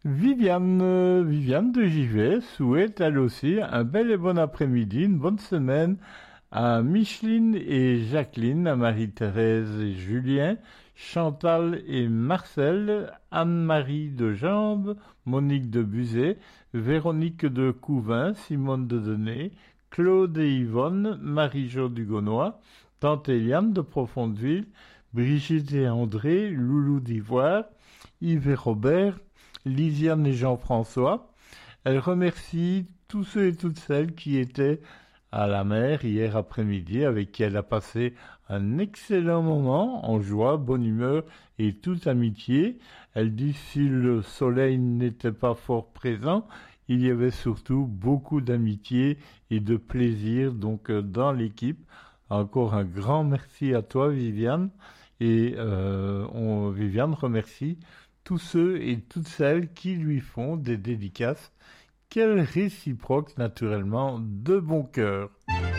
Viviane de Givet souhaite elle aussi un bel et bon après-midi, une bonne semaine à Micheline et Jacqueline, à Marie-Thérèse et Julien, Chantal et Marcel, Anne-Marie de Jambes, Monique de Buzet, Véronique de Couvin, Simone de Denay, Claude et Yvonne, Marie-Jo Dugonnois, Tante Eliane de Profondeville, Brigitte et André, Loulou d'Ivoire, Yves et Robert, Lisiane et Jean-François. Elle remercie tous ceux et toutes celles qui étaient à la mer hier après-midi, avec qui elle a passé un excellent moment, en joie, bonne humeur et toute amitié. Elle dit si le soleil n'était pas fort présent, il y avait surtout beaucoup d'amitié et de plaisir donc dans l'équipe. Encore un grand merci à toi Viviane et Viviane remercie tous ceux et toutes celles qui lui font des dédicaces, qu'elle réciproque naturellement de bon cœur.